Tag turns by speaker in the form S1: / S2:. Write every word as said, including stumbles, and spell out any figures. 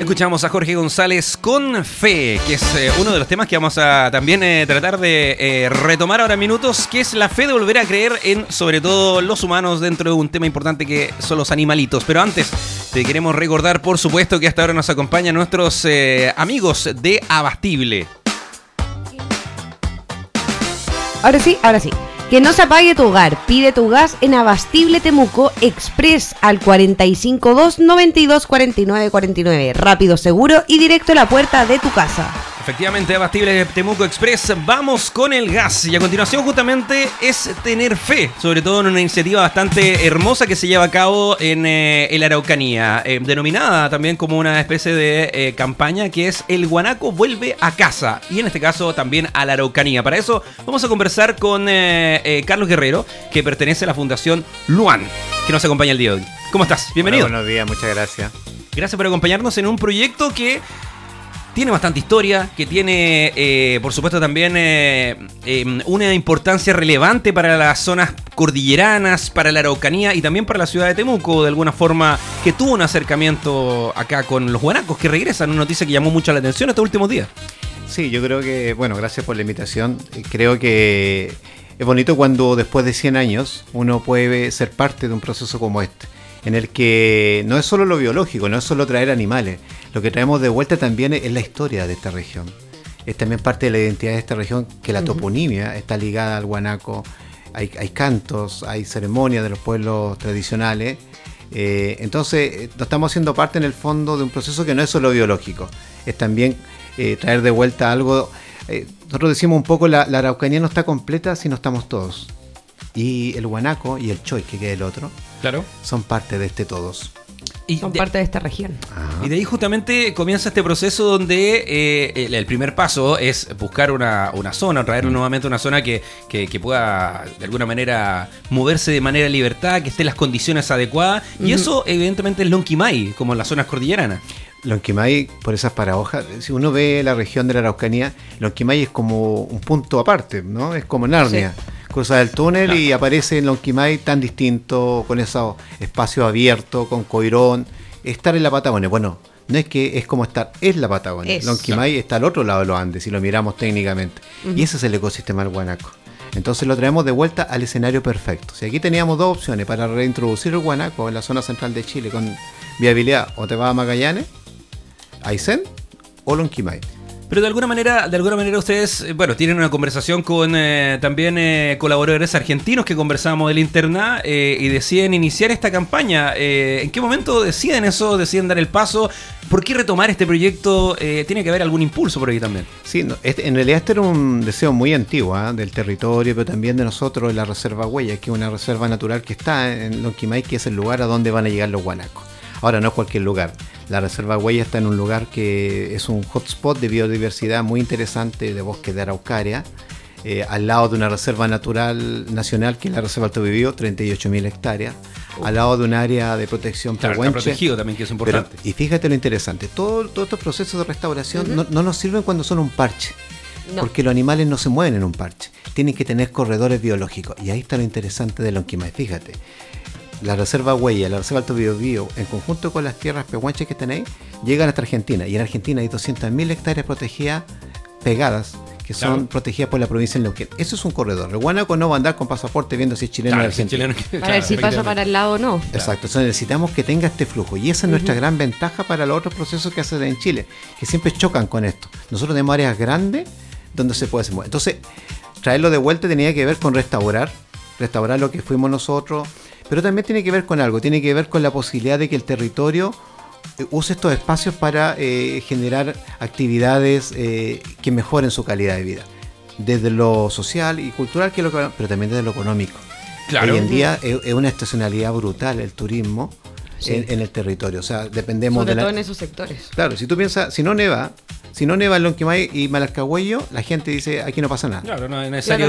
S1: Escuchamos a Jorge González con Fe, que es eh, uno de los temas que vamos a también eh, tratar de eh, retomar ahora en minutos, que es la fe de volver a creer en, sobre todo, los humanos dentro de un tema importante que son los animalitos. Pero antes, te queremos recordar, por supuesto, que hasta ahora nos acompañan nuestros eh, amigos de Abastible.
S2: Ahora sí, ahora sí. Que no se apague tu hogar. Pide tu gas en Abastible Temuco Express al cuatro cinco dos, nueve dos cuatro nueve cuatro nueve. Rápido, seguro y directo a la puerta de tu casa.
S1: Efectivamente, Abastible Temuco Express, vamos con el gas. Y a continuación justamente es tener fe, sobre todo en una iniciativa bastante hermosa que se lleva a cabo en, eh, en la Araucanía, eh, denominada también como una especie de eh, campaña que es El Guanaco Vuelve a Casa, y en este caso también a la Araucanía. Para eso vamos a conversar con eh, eh, Carlos Guerrero, que pertenece a la Fundación Luan, que nos acompaña el día de hoy. ¿Cómo estás? Bienvenido.
S3: Hola, buenos días, muchas gracias.
S1: Gracias por acompañarnos en un proyecto que tiene bastante historia, que tiene, eh, por supuesto, también eh, eh, una importancia relevante para las zonas cordilleranas, para la Araucanía y también para la ciudad de Temuco, de alguna forma, que tuvo un acercamiento acá con los guanacos que regresan, una noticia que llamó mucho la atención estos últimos días.
S3: Sí, yo creo que, bueno, gracias por la invitación. Creo que es bonito cuando después de cien años uno puede ser parte de un proceso como este, en el que no es solo lo biológico, no es solo traer animales, lo que traemos de vuelta también es la historia de esta región. Es también parte de la identidad de esta región, que la toponimia está ligada al guanaco, hay, hay cantos, hay ceremonias de los pueblos tradicionales, eh, entonces nos estamos haciendo parte en el fondo de un proceso que no es solo biológico, es también eh, traer de vuelta algo. Eh, nosotros decimos un poco, la, la Araucanía no está completa si no estamos todos, y el guanaco y el choy, que queda el otro,
S1: claro,
S3: son parte de este todos.
S2: Y son de, parte de esta región.
S1: Y de ahí justamente comienza este proceso donde eh, el, el primer paso es buscar una, una zona, traer mm. nuevamente una zona que, que, que pueda de alguna manera moverse de manera libertad, que esté en las condiciones adecuadas. Uh-huh. Y eso evidentemente es Lonquimay, como en las zonas cordilleranas.
S3: Lonquimay, por esas paradojas, si uno ve la región de la Araucanía, Lonquimay es como un punto aparte, ¿no? Es como Narnia. Sí. Cruza el túnel, claro, y aparece en Lonquimay tan distinto, con esos espacios abiertos, con Coirón. Estar en la Patagonia, bueno, no es que es como estar, es la Patagonia. Es, Lonquimay, claro, está al otro lado de los Andes, si lo miramos técnicamente. Uh-huh. Y ese es el ecosistema del guanaco. Entonces lo traemos de vuelta al escenario perfecto. Si aquí teníamos dos opciones para reintroducir el guanaco en la zona central de Chile con viabilidad, o te vas a Magallanes, Aysén o Lonquimay.
S1: Pero de alguna manera, de alguna manera ustedes, bueno, tienen una conversación con eh, también eh, colaboradores argentinos que conversamos del interna eh, y deciden iniciar esta campaña. Eh, ¿En qué momento deciden eso? ¿Deciden dar el paso? ¿Por qué retomar este proyecto? Eh, ¿Tiene que haber algún impulso por ahí también?
S3: Sí, no, este, en realidad este era un deseo muy antiguo, ¿eh? Del territorio, pero también de nosotros, de la Reserva Huella, que es una reserva natural que está en Lonquimay, que es el lugar a donde van a llegar los guanacos. Ahora, no es cualquier lugar. La Reserva Huella está en un lugar que es un hotspot de biodiversidad muy interesante, de bosque de araucaria, eh, al lado de una reserva natural nacional, que es la Reserva Alto Biobío, treinta y ocho mil hectáreas, uh. al lado de un área de protección
S1: claro,
S3: pehuenche.
S1: Está protegido también, que es importante.
S3: Pero, y fíjate lo interesante, todo, todos estos procesos de restauración uh-huh. no, no nos sirven cuando son un parche, no. porque los animales no se mueven en un parche, tienen que tener corredores biológicos, y ahí está lo interesante de Lonquimay, fíjate. La Reserva Huella, la Reserva Alto Biobío, en conjunto con las tierras pehuenches que tenéis, llegan hasta Argentina. Y en Argentina hay doscientas mil hectáreas protegidas, pegadas, que son claro. protegidas por la provincia de Neuquén. Eso es un corredor. El guanaco no va a andar con pasaporte viendo si es chileno claro, o argentino.
S2: Si para ver si pasa para el lado o no.
S3: Exacto. Entonces necesitamos que tenga este flujo. Y esa es uh-huh. nuestra gran ventaja para los otros procesos que hacen en Chile, que siempre chocan con esto. Nosotros tenemos áreas grandes donde se puede mover. Entonces, traerlo de vuelta tenía que ver con restaurar, restaurar lo que fuimos nosotros. Pero también tiene que ver con algo, tiene que ver con la posibilidad de que el territorio use estos espacios para eh, generar actividades eh, que mejoren su calidad de vida. Desde lo social y cultural, que es lo que, pero también desde lo económico. Claro. Hoy en día es, es una estacionalidad brutal el turismo sí. en, en el territorio. O sea, dependemos
S2: Sobre
S3: de la...
S2: todo en esos sectores.
S3: Claro, si tú piensas, si no neva... Si no neva en Lonquimay y Malarcahuello, la gente dice, aquí no pasa nada.
S1: Claro, no es necesario.
S2: Claro.